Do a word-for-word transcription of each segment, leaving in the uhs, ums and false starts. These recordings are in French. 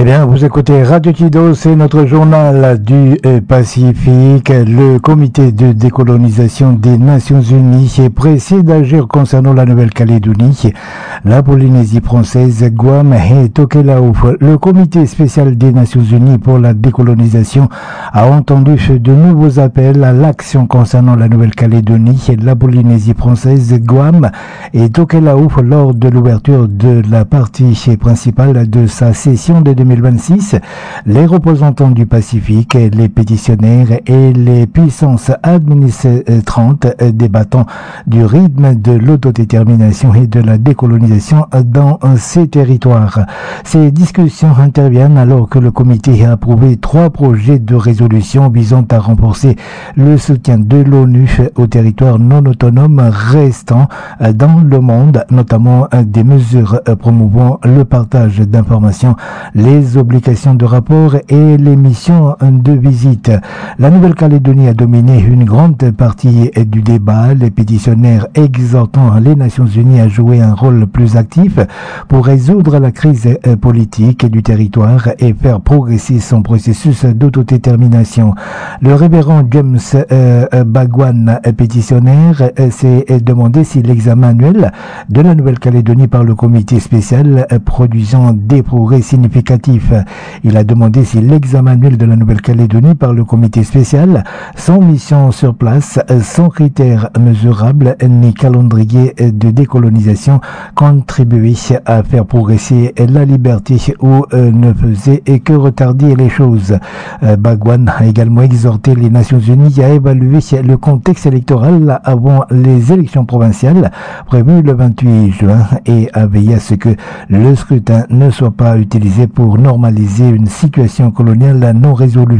bien, vous écoutez Radio Kido, c'est notre journal du Pacifique. Le comité de décolonisation des Nations Unies est pressé d'agir concernant la Nouvelle-Calédonie, la Polynésie française, Guam et Tokelau. Le comité spécial des Nations Unies pour la décolonisation a entendu de nouveaux appels à l'action concernant la Nouvelle-Calédonie, la Polynésie française, Guam et Tokelau lors de l'ouverture de la partie principale de sa session de deux mille vingt-six. Les représentants du Pacifique, les pétitionnaires et les puissances administrantes débattant du rythme de l'autodétermination et de la décolonisation dans ces territoires. Ces discussions interviennent alors que le comité a approuvé trois projets de résolution visant à renforcer le soutien de l'ONU aux territoires non autonomes restants dans le monde, notamment des mesures promouvant le partage d'informations, les obligations de rapport et les missions de visite. La Nouvelle-Calédonie a dominé une grande partie du débat, les pétitionnaires exhortant les Nations Unies à jouer un rôle plus actif pour résoudre la crise politique du territoire et faire progresser son processus d'autodétermination. Le révérend James euh, Bhagwan, pétitionnaire, s'est demandé si l'examen annuel de la Nouvelle-Calédonie par le comité spécial produisant des progrès significatifs. Il a demandé si l'examen annuel de la Nouvelle-Calédonie par le comité spécial, sans mission sur place, sans critères mesurables ni calendrier de décolonisation, contribuait à faire progresser la liberté ou euh, ne faisait que retarder les choses. Euh, Bhagwan a également exhorté les Nations Unies à évaluer le contexte électoral avant les élections provinciales prévues le vingt-huit juin et a veillé à ce que le scrutin ne soit pas utilisé pour normaliser une situation coloniale non résolue.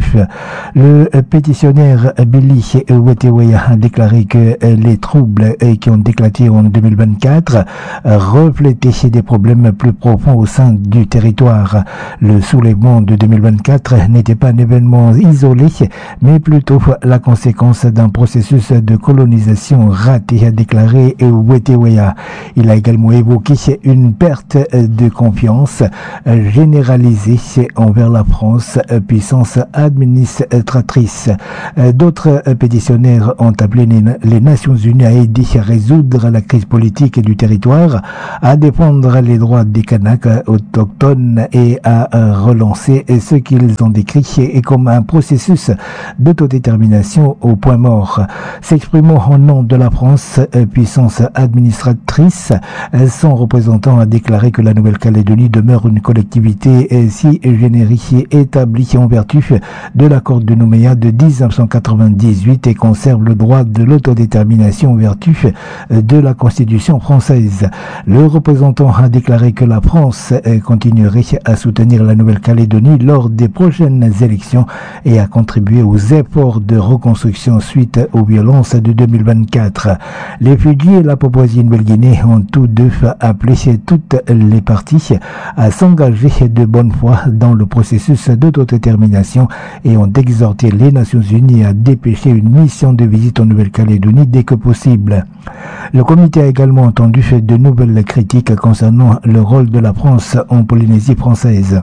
Le pétitionnaire Billy Weteweya a déclaré que les troubles qui ont éclaté en deux mille vingt-quatre reflétaient des problèmes plus profonds au sein du territoire. Le soulèvement de deux mille vingt-quatre n'était pas un événement isolé, mais plutôt la conséquence d'un processus de colonisation raté, a déclaré Weteweya. Il a également évoqué une perte de confiance généralisée envers la France, puissance administratrice. D'autres pétitionnaires ont appelé les Nations Unies à aider à résoudre la crise politique du territoire, à défendre les droits des Kanaks autochtones et à relancer ce qu'ils ont décrit comme un processus d'autodétermination au point mort. S'exprimant au nom de la France, puissance administratrice, son représentant a déclaré que la Nouvelle-Calédonie demeure une collectivité si générique établie en vertu de l'accord de Nouméa de mille neuf cent quatre-vingt-dix-huit et conserve le droit de l'autodétermination en vertu de la Constitution française. Le représentant a déclaré que la France continuerait à soutenir la Nouvelle-Calédonie lors des prochaines élections et à contribuer aux efforts de reconstruction suite aux violences de deux mille vingt-quatre. Les Fidji et la Papouasie-Nouvelle-Guinée ont tous deux appelé toutes les parties à s'engager de bonne foi dans le processus d'autodétermination et ont exhorté les Nations Unies à dépêcher une mission de visite en Nouvelle-Calédonie dès que possible. Le comité a également entendu de nouvelles critiques concernant le rôle de la France en Polynésie française.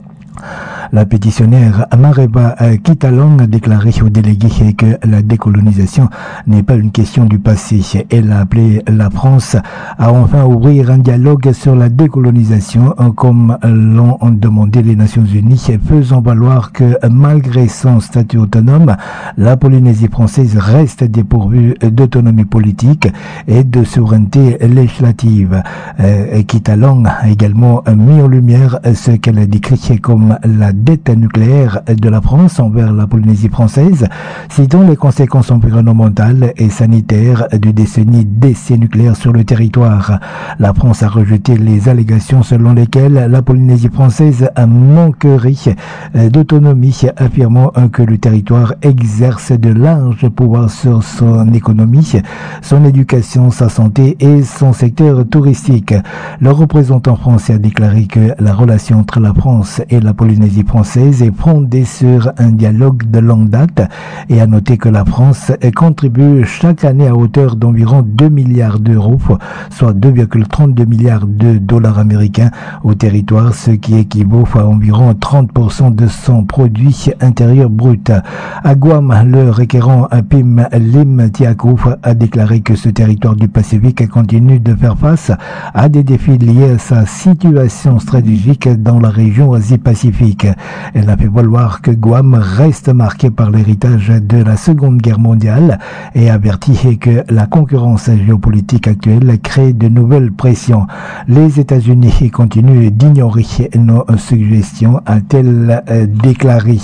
La pétitionnaire Mareba Kitalong a déclaré aux délégués que la décolonisation n'est pas une question du passé. Elle a appelé la France à enfin ouvrir un dialogue sur la décolonisation comme l'ont demandé les Nations Unies, faisant valoir que malgré son statut autonome, la Polynésie française reste dépourvue d'autonomie politique et de souveraineté législative. Euh, Kitalong a également mis en lumière ce qu'elle a décrit comme la dette nucléaire de la France envers la Polynésie française, citant les conséquences environnementales et sanitaires de décennies d'essais nucléaires sur le territoire. La France a rejeté les allégations selon lesquelles la Polynésie française manquerait d'autonomie, affirmant que le territoire exerce de larges pouvoirs sur son économie, son éducation, sa santé et son secteur touristique. Le représentant français a déclaré que la relation entre la France et la Polynésie française est fondée sur un dialogue de longue date et à noter que la France contribue chaque année à hauteur d'environ deux milliards d'euros, soit deux virgule trente-deux milliards de dollars américains au territoire, ce qui équivaut à environ trente pour cent de son produit intérieur brut. À Guam, le requérant Pim Lim Tiakou a déclaré que ce territoire du Pacifique continue de faire face à des défis liés à sa situation stratégique dans la région Asie-Pacifique. Elle a fait valoir que Guam reste marqué par l'héritage de la Seconde Guerre mondiale et averti que la concurrence géopolitique actuelle crée de nouvelles pressions. Les États-Unis continuent d'ignorer nos suggestions, a-t-elle déclaré.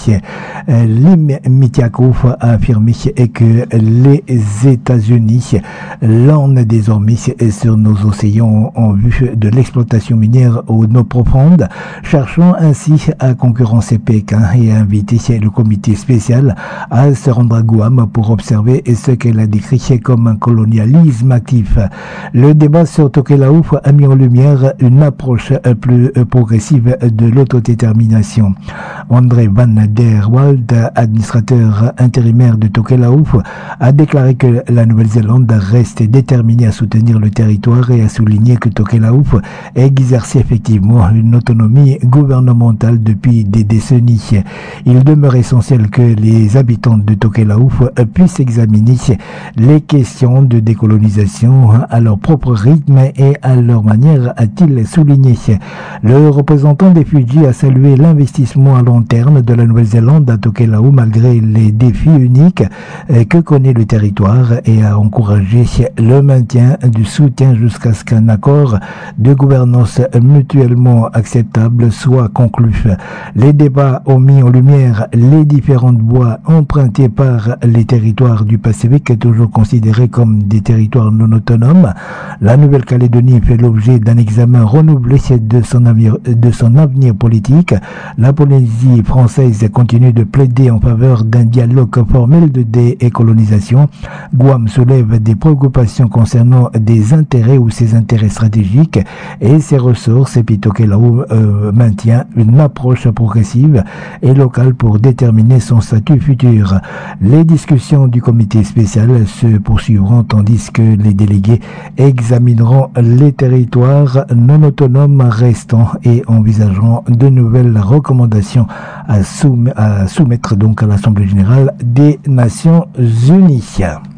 Lim Mitiakou a affirmé que les États-Unis landent désormais sur nos océans en vue de l'exploitation minière aux eaux profondes, cherchant ainsi à concurrencer Pékin et à inviter le comité spécial à se rendre à Guam pour observer ce qu'elle a décrit comme un colonialisme actif. Le débat sur Tokelau a mis en lumière une approche plus progressive de l'autodétermination. André Van der Walt, administrateur intérimaire de Tokelau, a déclaré que la Nouvelle-Zélande reste déterminée à soutenir le territoire et a souligné que Tokelau exerçait effectivement une autonomie gouvernementale depuis des décennies. Il demeure essentiel que les habitants de Tokelau puissent examiner les questions de décolonisation à leur propre rythme et à leur manière, a-t-il souligné. Le représentant des Fidji a salué l'investissement à long terme de la Nouvelle-Zélande à Tokelau malgré les défis uniques que connaît le territoire et a encouragé le maintien du soutien jusqu'à ce qu'un accord de gouvernance mutuellement acceptable soit conclu. Les débats ont mis en lumière les différentes voies empruntées par les territoires du Pacifique, toujours considérés comme des territoires non autonomes. La Nouvelle-Calédonie fait l'objet d'un examen renouvelé de son avenir, de son avenir politique. La Polynésie française continue de plaider en faveur d'un dialogue formel de décolonisation. Guam soulève des préoccupations concernant des intérêts ou ses intérêts stratégiques et ses ressources, et puis Tokelau euh, maintient une approche progressive et locale pour déterminer son statut futur. Les discussions du comité spécial se poursuivront tandis que les délégués examineront les territoires non autonomes restants et envisageront de nouvelles recommandations à, soum- à soumettre donc à l'Assemblée générale des Nations Unies.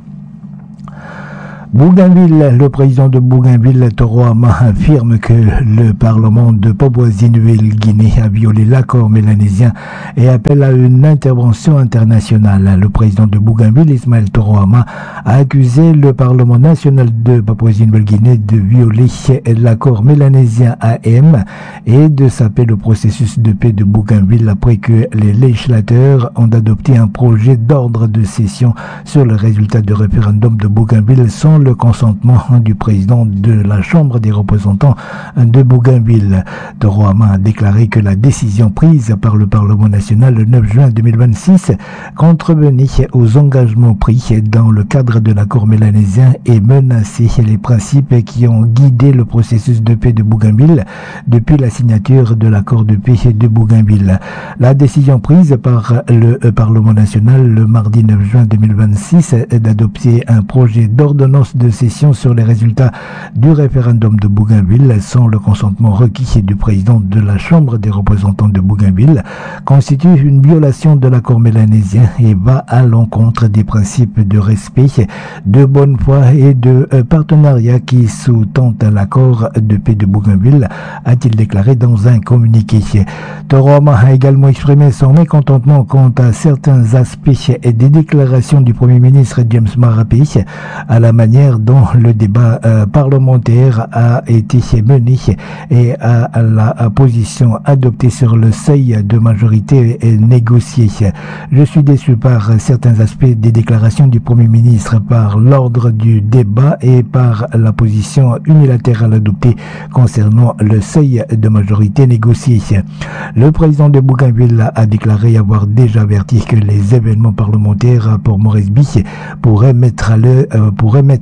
Bougainville, le président de Bougainville, Toro Ama, affirme que le Parlement de Papouasie-Nouvelle-Guinée a violé l'accord mélanésien et appelle à une intervention internationale. Le président de Bougainville, Ismaël Toro Ama, a accusé le Parlement national de Papouasie-Nouvelle-Guinée de violer l'accord mélanésien A M et de saper le processus de paix de Bougainville après que les législateurs ont adopté un projet d'ordre de session sur le résultat du référendum de Bougainville sans le consentement du président de la Chambre des représentants de Bougainville. Toro Ama a déclaré que la décision prise par le Parlement national le neuf juin deux mille vingt-six contrevenait aux engagements pris dans le cadre de l'accord mélanésien et menaçait les principes qui ont guidé le processus de paix de Bougainville depuis la signature de l'accord de paix de Bougainville. La décision prise par le Parlement national le mardi neuf juin deux mille vingt-six d'adopter un projet d'ordonnance de session sur les résultats du référendum de Bougainville sans le consentement requis du président de la Chambre des représentants de Bougainville constitue une violation de l'accord mélanésien et va à l'encontre des principes de respect, de bonne foi et de partenariat qui sous-tendent l'accord de paix de Bougainville, a-t-il déclaré dans un communiqué. Toro Ama a également exprimé son mécontentement quant à certains aspects et des déclarations du Premier ministre James Marape à la manière dont le débat euh, parlementaire a été mené et à, à la à position adoptée sur le seuil de majorité négocié. Je suis déçu par certains aspects des déclarations du Premier ministre, par l'ordre du débat et par la position unilatérale adoptée concernant le seuil de majorité négocié. Le président de Bougainville a déclaré avoir déjà averti que les événements parlementaires pour Moresby pourraient mettre à, le, euh, pourraient mettre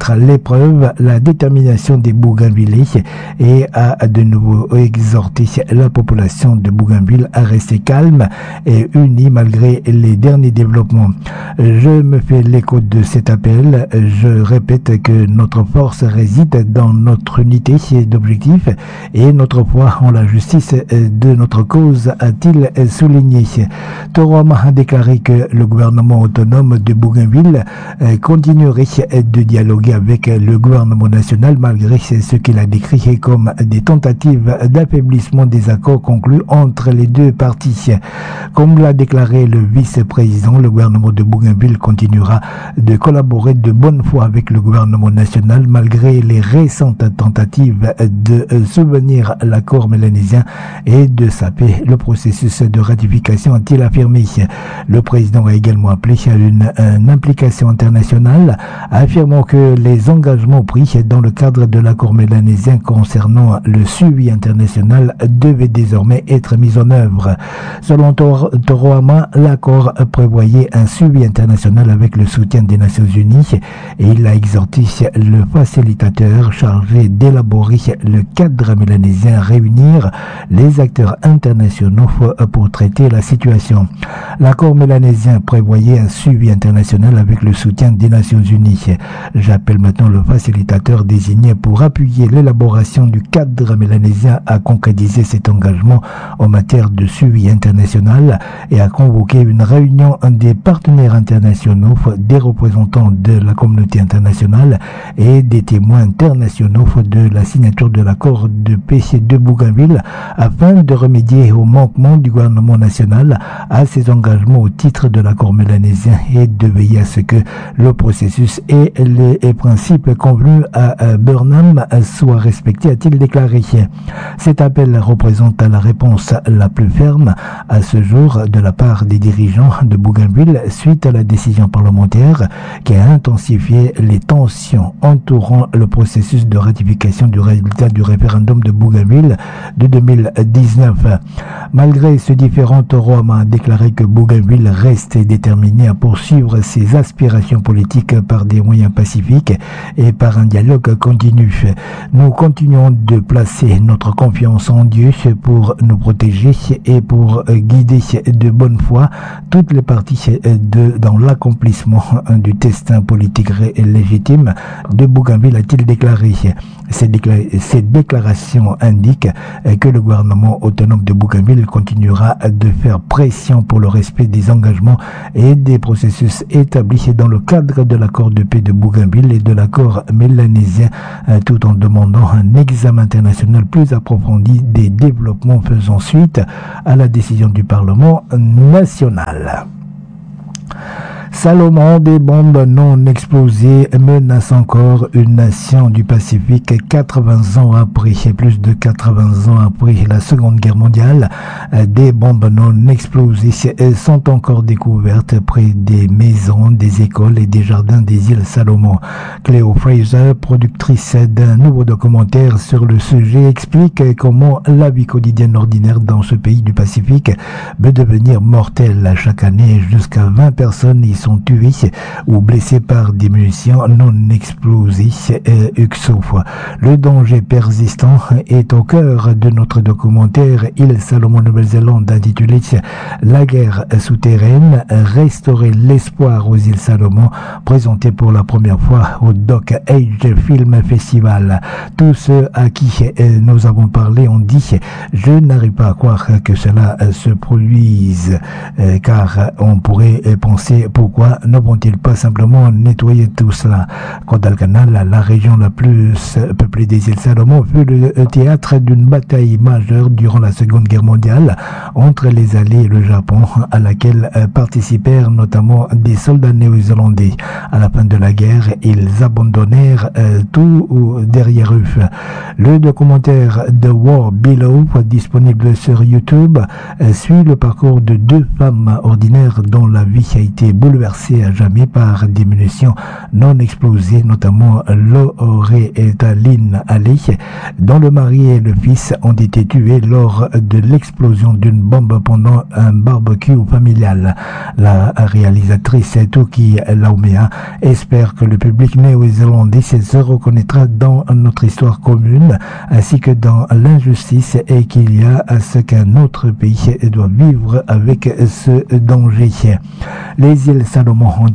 mettre à l'épreuve la détermination des Bougainvillais et a de nouveau exhorté la population de Bougainville à rester calme et unie malgré les derniers développements. Je me fais l'écho de cet appel. Je répète que notre force réside dans notre unité d'objectifs et notre foi en la justice de notre cause, a-t-il souligné. Toroama a déclaré que le gouvernement autonome de Bougainville continuerait de dialoguer avec le gouvernement national malgré ce qu'il a décrit comme des tentatives d'affaiblissement des accords conclus entre les deux parties. Comme l'a déclaré le vice-président, le gouvernement de Bougainville continuera de collaborer de bonne foi avec le gouvernement national malgré les récentes tentatives de subvenir l'accord mélanésien et de saper le processus de ratification, a-t-il affirmé. Le président a également appelé à une, une implication internationale, affirmant que les engagements pris dans le cadre de l'accord mélanésien concernant le suivi international devaient désormais être mis en œuvre. Selon Toroama, l'accord prévoyait un suivi international avec le soutien des Nations Unies et il a exhorté le facilitateur chargé d'élaborer le cadre mélanésien à réunir les acteurs internationaux pour traiter la situation. L'accord mélanésien prévoyait un suivi international avec le soutien des Nations Unies. J'appelle maintenant le facilitateur désigné pour appuyer l'élaboration du cadre mélanésien à concrétiser cet engagement en matière de suivi international et à convoquer une réunion des partenaires internationaux, des représentants de la communauté internationale et des témoins internationaux de la signature de l'accord de paix de Bougainville afin de remédier au manquement du gouvernement national à ses engagements au titre de l'accord mélanésien et de veiller à ce que le processus et les principes convenus à Burnham soient respectés, a-t-il déclaré. Cet appel représente la réponse la plus ferme à ce jour de la part des dirigeants de Bougainville suite à la décision parlementaire qui a intensifié les tensions entourant le processus de ratification du résultat du référendum de Bougainville de deux mille dix-neuf. Malgré ce différend, Toroama a déclaré que Bougainville reste déterminé à poursuivre ses aspirations politiques par des moyens pacifiques et par un dialogue continu. Nous continuons de placer notre confiance en Dieu pour nous protéger et pour guider de bonne foi toutes les parties de, dans l'accomplissement du destin politique légitime de Bougainville, a-t-il déclaré. Cette, décla- cette déclaration indique que le gouvernement autonome de Bougainville continuera de faire pression pour le respect des engagements et des processus établis dans le cadre de l'accord de paix de Bougainville et de l'accord mélanésien, tout en demandant un examen international plus approfondi des développements faisant suite à la décision du Parlement national. Salomon, des bombes non explosées menacent encore une nation du Pacifique quatre-vingts ans après, plus de quatre-vingts ans après la Seconde Guerre mondiale. Des bombes non explosées sont encore découvertes près des maisons, des écoles et des jardins des îles Salomon. Cléo Fraser, productrice d'un nouveau documentaire sur le sujet, explique comment la vie quotidienne ordinaire dans ce pays du Pacifique peut devenir mortelle. Chaque année, jusqu'à vingt personnes y sont tués ou blessés par des munitions non explosées. U X O F. Le danger persistant est au cœur de notre documentaire Île Salomon Nouvelle-Zélande intitulé La guerre souterraine, restaurer l'espoir aux îles Salomon, présenté pour la première fois au Doc Age Film Festival. Tous ceux à qui nous avons parlé ont dit je n'arrive pas à croire que cela se produise, car on pourrait penser pourquoi ne vont-ils pas simplement nettoyer tout cela. Guadalcanal, la région la plus peuplée des îles Salomon, fut le théâtre d'une bataille majeure durant la Seconde Guerre mondiale entre les Alliés et le Japon, à laquelle participèrent notamment des soldats néo-zélandais. À la fin de la guerre, ils abandonnèrent euh, tout derrière eux. Le documentaire The War Below, disponible sur YouTube, euh, suit le parcours de deux femmes ordinaires dont la vie a été bouleversée bouleversés à jamais par des munitions non explosées, notamment l'Orétaline Ali, dont le mari et le fils ont été tués lors de l'explosion d'une bombe pendant un barbecue familial. La réalisatrice Tuki Laumea espère que le public néo-zélandais se reconnaîtra dans notre histoire commune ainsi que dans l'injustice et qu'il y a ce qu'un autre pays doit vivre avec ce danger. Les îles Salomon ont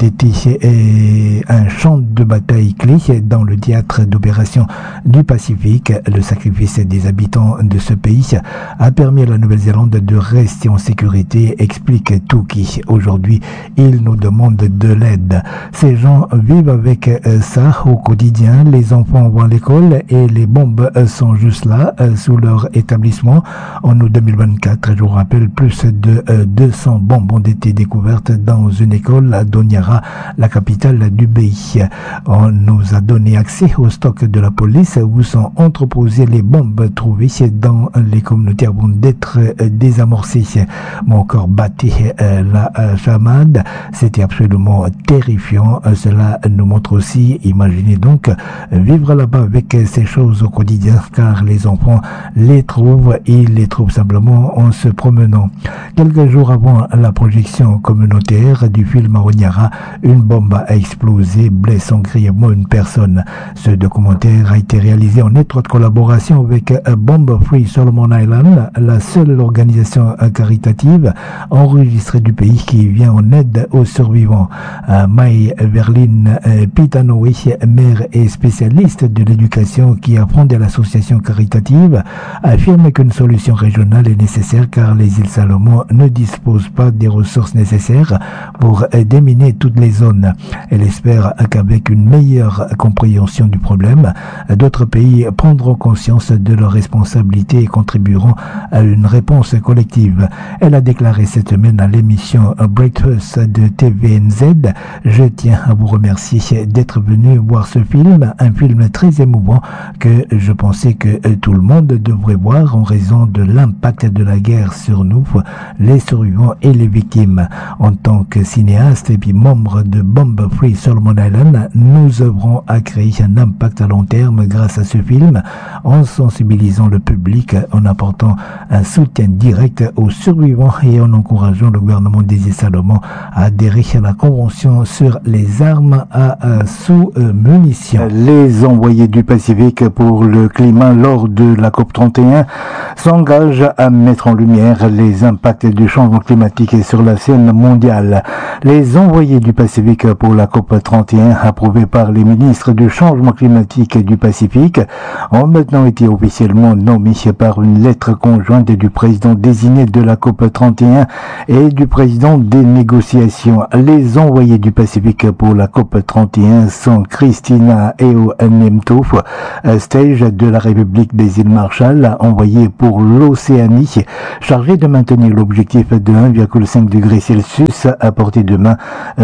été un champ de bataille clé dans le théâtre d'opération du Pacifique. Le sacrifice des habitants de ce pays a permis à la Nouvelle-Zélande de rester en sécurité, explique Tuki. Aujourd'hui, ils nous demandent de l'aide. Ces gens vivent avec ça au quotidien. Les enfants vont à l'école et les bombes sont juste là, sous leur établissement. En août deux mille vingt-quatre, je vous rappelle, plus de deux cents bombes ont été découvertes dans une école à Doniara, la capitale du pays. On nous a donné accès au stock de la police où sont entreposées les bombes trouvées dans les communautés avant d'être désamorcées. Mon corps battait la chamade. C'était absolument terrifiant. Cela nous montre aussi, imaginez donc, vivre là-bas avec ces choses au quotidien, car les enfants les trouvent, ils les trouvent simplement en se promenant. Quelques jours avant la projection communautaire du film Onyara, une bombe a explosé, blessant grièvement une personne. Ce documentaire a été réalisé en étroite collaboration avec Bomb Free Solomon Island, la seule organisation caritative enregistrée du pays qui vient en aide aux survivants. Mai Verlin Pitanoe, maire et spécialiste de l'éducation qui a fondé l'association caritative, affirme qu'une solution régionale est nécessaire car les îles Salomon ne disposent pas des ressources nécessaires pour déminer toutes les zones. Elle espère qu'avec une meilleure compréhension du problème, d'autres pays prendront conscience de leurs responsabilités et contribueront à une réponse collective. Elle a déclaré cette semaine à l'émission Breakfast de T V N Z: je tiens à vous remercier d'être venu voir ce film, un film très émouvant que je pensais que tout le monde devrait voir en raison de l'impact de la guerre sur nous, les survivants et les victimes. En tant que cinéaste et puis membre de Bomb Free Solomon Island, nous œuvrons à créer un impact à long terme grâce à ce film, en sensibilisant le public, en apportant un soutien direct aux survivants et en encourageant le gouvernement des îles Salomon à adhérer à la Convention sur les armes à sous-munitions. Les envoyés du Pacifique pour le climat lors de la COP trente et un s'engagent à mettre en lumière les impacts du changement climatique sur la scène mondiale. Les envoyés du Pacifique pour la COP trente et un, approuvés par les ministres du changement climatique du Pacifique, ont maintenant été officiellement nommés par une lettre conjointe du président désigné de la COP trente et un et du président des négociations. Les envoyés du Pacifique pour la COP trente et un sont Christina Eo Nemtouf, stage de la République des îles Marshall, envoyé pour l'Océanie, chargé de maintenir l'objectif de un virgule cinq degrés Celsius à portée de main.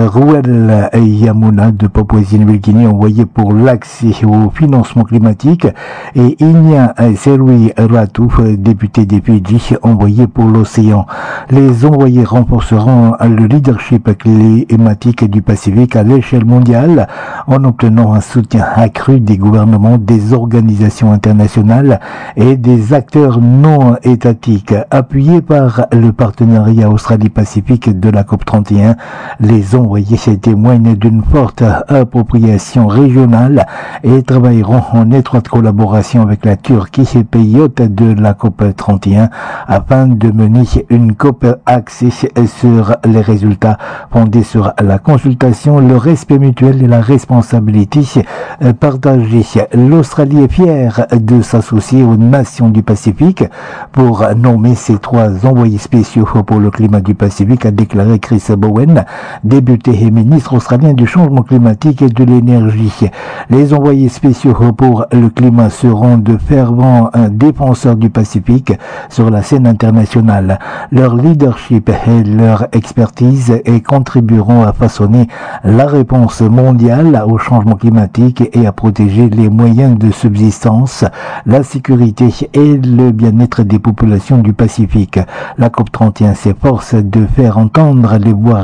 Ruel Yamuna de Papouasie-Nouvelle-Guinée, envoyé pour l'accès au financement climatique, et Inya Serui Ratouf, député des Fidji, envoyé pour l'océan. Les envoyés renforceront le leadership climatique du Pacifique à l'échelle mondiale en obtenant un soutien accru des gouvernements, des organisations internationales et des acteurs non étatiques. Appuyés par le partenariat Australie-Pacifique de la COP trente et un, les envoyés témoignent d'une forte appropriation régionale et travailleront en étroite collaboration avec la Turquie, pays hôte de la COP trente et un, afin de mener une COP axée sur les résultats, fondée sur la consultation, le respect mutuel et la responsabilité partagée. L'Australie est fière de s'associer aux nations du Pacifique pour nommer ces trois envoyés spéciaux pour le climat du Pacifique, a déclaré Chris Bowen, député et ministre australien du changement climatique et de l'énergie. Les envoyés spéciaux pour le climat seront de fervents défenseurs du Pacifique sur la scène internationale. Leur leadership et leur expertise et contribueront à façonner la réponse mondiale au changement climatique et à protéger les moyens de subsistance, la sécurité et le bien-être des populations du Pacifique. La COP trente et un s'efforce de faire entendre les voix régionales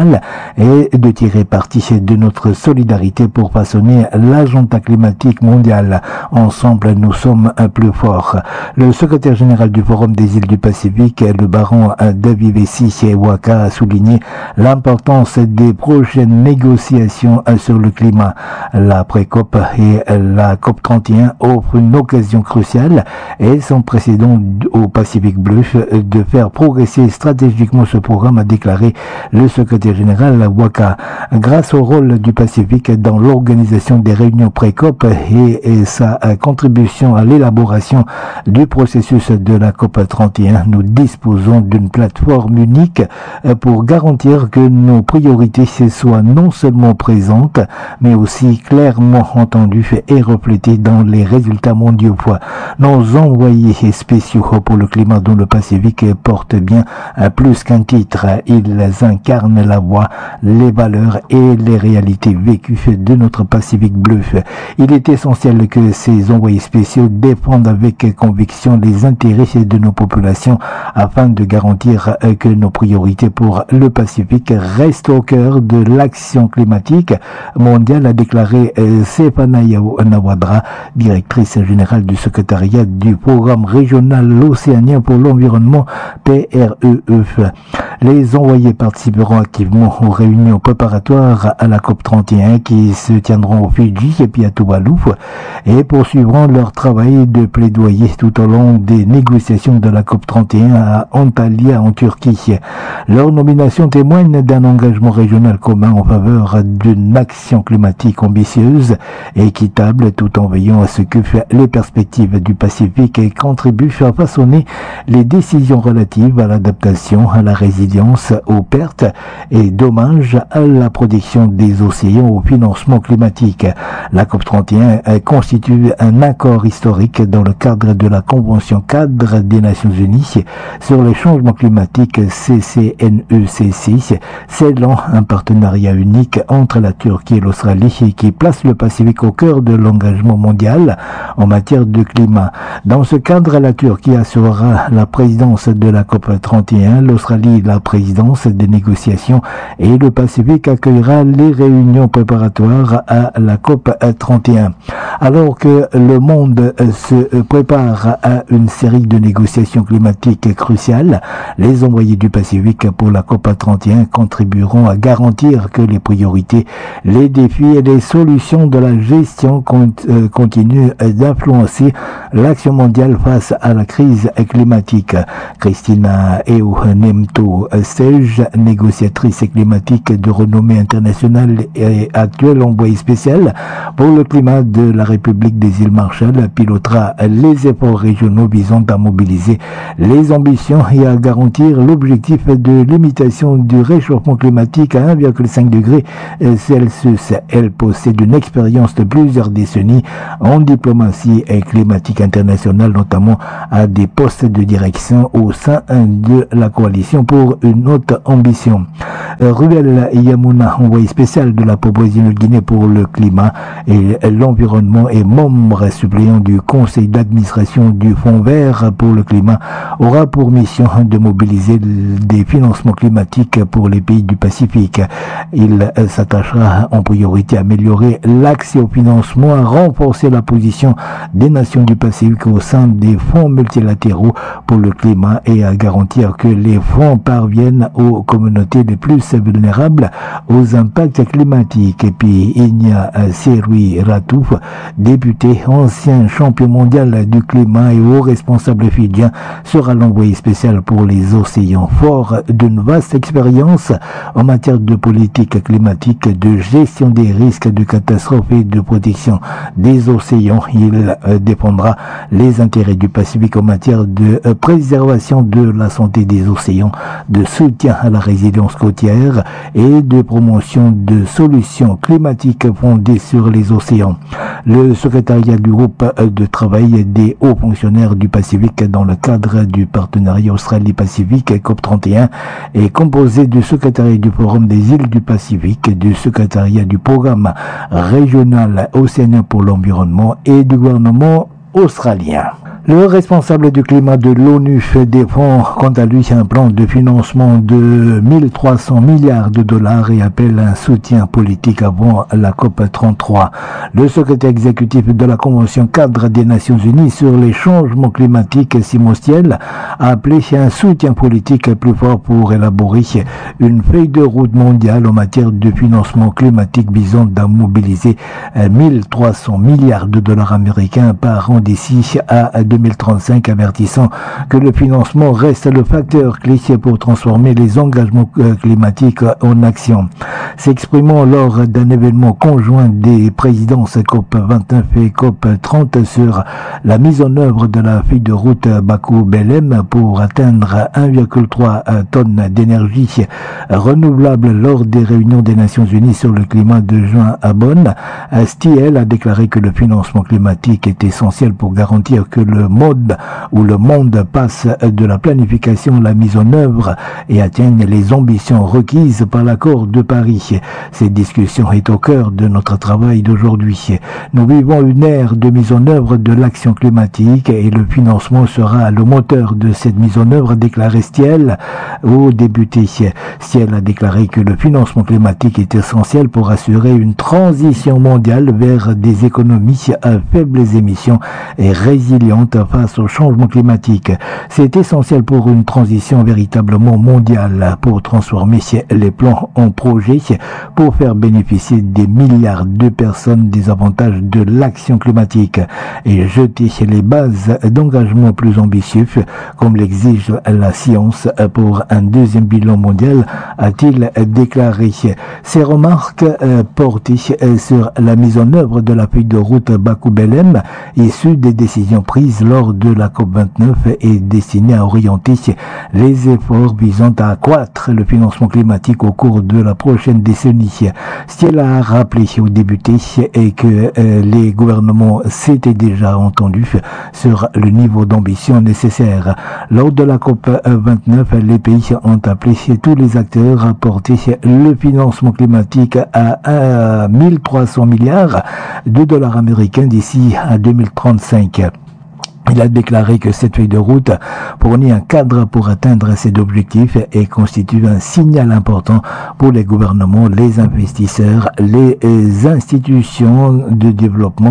régional est de tirer parti de notre solidarité pour façonner l'agenda climatique mondial. Ensemble, nous sommes plus forts. Le secrétaire général du Forum des îles du Pacifique, le baron Davivesi Waka, a souligné l'importance des prochaines négociations sur le climat. La pré-COP et la COP trente et un offrent une occasion cruciale et sans précédent au Pacifique Bleu de faire progresser stratégiquement ce programme, a déclaré le secrétaire général Waka. Grâce au rôle du Pacifique dans l'organisation des réunions pré-COP et, et sa contribution à l'élaboration du processus de la COP trente et un, nous disposons d'une plateforme unique pour garantir que nos priorités soient non seulement présentes, mais aussi clairement entendues et reflétées dans les résultats mondiaux. Nos envoyés spéciaux pour le climat dont le Pacifique porte bien plus qu'un titre. Ils incarnent la voix, les valeurs et les réalités vécues de notre Pacifique bleu. Il est essentiel que ces envoyés spéciaux défendent avec conviction les intérêts de nos populations afin de garantir que nos priorités pour le Pacifique restent au cœur de l'action climatique mondiale, a déclaré Stéphanie Nawadra, directrice générale du secrétariat du programme régional océanien pour l'environnement P R E E. Les envoyés participeront activement aux réunions préparatoires à la COP trente et un qui se tiendront au Fidji et puis à Tuvalu et poursuivront leur travail de plaidoyer tout au long des négociations de la COP trente et un à Antalya en Turquie. Leur nomination témoigne d'un engagement régional commun en faveur d'une action climatique ambitieuse et équitable tout en veillant à ce que les perspectives du Pacifique contribuent à façonner les décisions relatives à l'adaptation, à la résilience, aux pertes et dommages, à la protection des océans, au financement climatique. La COP trente et un constitue un accord historique dans le cadre de la Convention cadre des Nations Unies sur les changements climatiques C C N E C six, scellant un partenariat unique entre la Turquie et l'Australie qui place le Pacifique au cœur de l'engagement mondial en matière de climat. Dans ce cadre, la Turquie assurera la présidence de la COP trente et un, l'Australie la présidence des négociations et le Pacifique accueillera les réunions préparatoires à la COP trente et un. Alors que le monde se prépare à une série de négociations climatiques cruciales, les envoyés du Pacifique pour la COP trente et un contribueront à garantir que les priorités, les défis et les solutions de la gestion continuent d'influencer l'action mondiale face à la crise climatique. Christina Eunemto Sej, négociatrice climatique de renommée internationale et actuelle envoyée spéciale pour le climat de la République des îles Marshall, pilotera les efforts régionaux visant à mobiliser les ambitions et à garantir l'objectif de limitation du réchauffement climatique à un virgule cinq degré Celsius. Elle possède une expérience de plusieurs décennies en diplomatie et climatique internationale, notamment à des postes de direction au sein de la coalition pour une haute ambition. Ruel Yamuna, envoyé spécial de la Papouasie-Nouvelle-Guinée pour le climat et l'environnement et membre suppléant du conseil d'administration du Fonds vert pour le climat, aura pour mission de mobiliser des financements climatiques pour les pays du Pacifique. Il s'attachera en priorité à améliorer l'accès au financement, à renforcer la position des nations du Pacifique au sein des fonds multilatéraux pour le climat et à garantir que les fonds parviennent aux communautés les plus vulnérables aux impacts climatiques. Et puis Igna Serui Ratouf, député, ancien champion mondial du climat et haut responsable fidjien, sera l'envoyé spécial pour les océans. Fort d'une vaste expérience en matière de politique climatique, de gestion des risques de catastrophes et de protection des océans, il défendra les intérêts du Pacifique en matière de préservation de la santé des océans, de soutien à la résilience côtière et de promotion de solutions climatiques fondées sur les océans. Le secrétariat du groupe de travail des hauts fonctionnaires du Pacifique dans le cadre du partenariat Australie-Pacifique COP trente et un est composé du secrétariat du Forum des îles du Pacifique, du secrétariat du programme régional océanien pour l'environnement et du gouvernement australien. Le responsable du climat de l'ONU défend quant à lui un plan de financement de mille trois cents milliards de dollars et appelle un soutien politique avant la COP trente-trois. Le secrétaire exécutif de la Convention cadre des Nations Unies sur les changements climatiques, Simon Stiell, a appelé un soutien politique plus fort pour élaborer une feuille de route mondiale en matière de financement climatique visant à mobiliser mille trois cents milliards de dollars américains par an d'ici à deux mille trente-cinq, avertissant que le financement reste le facteur clé pour transformer les engagements climatiques en action. S'exprimant lors d'un événement conjoint des présidences COP vingt-neuf et COP trente sur la mise en œuvre de la feuille de route Bakou-Belém pour atteindre un virgule trois tonnes d'énergie renouvelable lors des réunions des Nations Unies sur le climat de juin à Bonn, Stiell a déclaré que le financement climatique est essentiel pour garantir que le mode où le monde passe de la planification à la mise en œuvre et atteigne les ambitions requises par l'accord de Paris. Cette discussion est au cœur de notre travail d'aujourd'hui. Nous vivons une ère de mise en œuvre de l'action climatique et le financement sera le moteur de cette mise en œuvre, a déclaré Stiell au débuté. Stiell a déclaré que le financement climatique est essentiel pour assurer une transition mondiale vers des économies à faibles émissions et résilientes face au changement climatique. C'est essentiel pour une transition véritablement mondiale, pour transformer les plans en projets, pour faire bénéficier des milliards de personnes des avantages de l'action climatique et jeter les bases d'engagement plus ambitieux, comme l'exige la science, pour un deuxième bilan mondial, a-t-il déclaré. Ces remarques euh, portées euh, sur la mise en œuvre de la feuille de route Bakou-Belém, issue des décisions prises lors de la COP vingt-neuf, est destinée à orienter les efforts visant à accroître le financement climatique au cours de la prochaine décennie. Stiell a rappelé aux députés et que euh, les gouvernements s'étaient déjà entendus sur le niveau d'ambition nécessaire. Lors de la COP vingt-neuf, les pays ont appelé tous les acteurs à porter le financement climatique à mille trois cents milliards de dollars américains d'ici à deux mille trente-cinq. Il a déclaré que cette feuille de route fournit un cadre pour atteindre ces objectifs et constitue un signal important pour les gouvernements, les investisseurs, les institutions de développement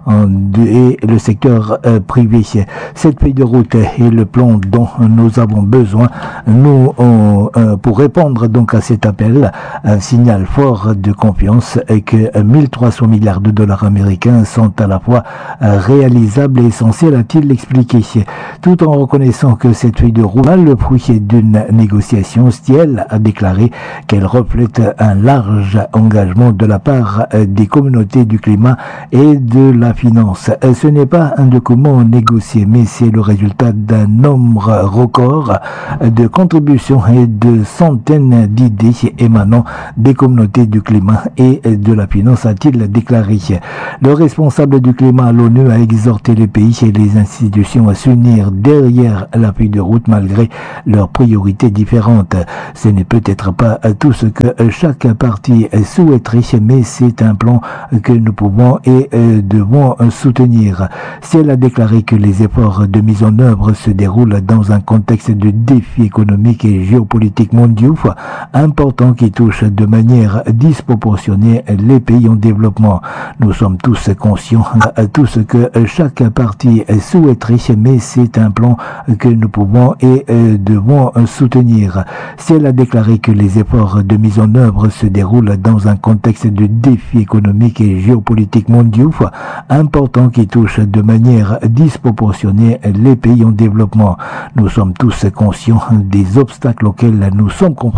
et le secteur privé. Cette feuille de route est le plan dont nous avons besoin nous, pour répondre donc à cet appel, un signal fort de confiance et que mille trois cents milliards de dollars américains sont à la fois réalisables et essentiels, a-t-il l'expliquer. Tout en reconnaissant que cette feuille de route est le fruit d'une négociation, Stiell a déclaré qu'elle reflète un large engagement de la part des communautés du climat et de la finance. Ce n'est pas un document négocié, mais c'est le résultat d'un nombre record de contributions et de centaines d'idées émanant des communautés du climat et de la finance, a-t-il déclaré. Le responsable du climat à l'ONU a exhorté les pays et les institutions à s'unir derrière la feuille de route malgré leurs priorités différentes. Ce n'est peut-être pas tout ce que chaque parti souhaiterait, mais c'est un plan que nous pouvons et devons soutenir. Stiell a déclaré que les efforts de mise en œuvre se déroulent dans un contexte de défis économiques et géopolitiques mondiaux importants qui touchent de manière disproportionnée les pays en développement. Nous sommes tous conscients de tout ce que chaque parti souhaiterait, mais c'est un plan que nous pouvons et euh, devons soutenir. Stiell a déclaré que les efforts de mise en œuvre se déroulent dans un contexte de défis économiques et géopolitiques mondiaux importants qui touchent de manière disproportionnée les pays en développement. Nous sommes tous conscients des obstacles auxquels nous sommes confrontés